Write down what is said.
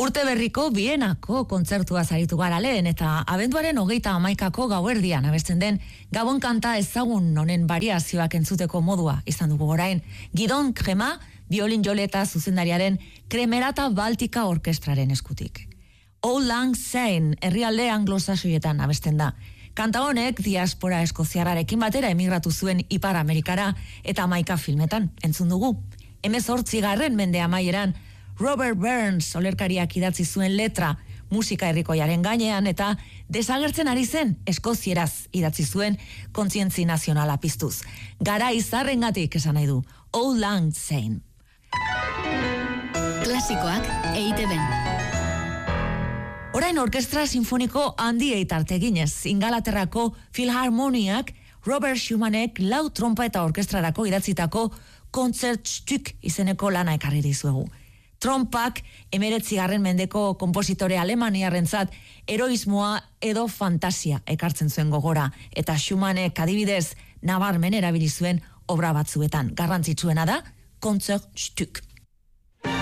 Urte berriko Bienako kontzertua zaritu gara lehen eta abenduaren 31ko gauerdian abesten den Gabon kanta ezagun honen variazioak entzuteko modua izan dugu orain. Gidon Krema, biolin joleta zuzendariaren Kremerata Baltika Orkestraren eskutik. Old Lang Syne herrialde anglosaxoietan abesten da. Kanta honek diaspora eskoziarrarekin batera emigratu zuen Ipar Amerikara eta 11 filmetan entzun dugu. 18. mende amaieran Robert Burns olerkariak idatzi zuen letra musika herrikoiaren gainean eta desagertzen ari zen eskozieraz idatzi zuen kontzientzi nazionala piztuz. Gara izarrengatik esan nahi du. Old Lang Syne. Klasikoak EITB-n. Orain orkestra sinfoniko handiei tarte eginez, Ingalaterrako Philharmoniak Robert Schumannek 4 trompeta orkestrarako idatzitako Konzertstück izeneko lana ekarri dizuegu. Trompak 19. mendeko konpositore alemaniarrentzat heroismoa edo fantasia ekartzen zuen gogora, eta Schumannek adibidez nabarmen erabili zuen obra batzuetan. Garrantzitsuena da Konzertstück.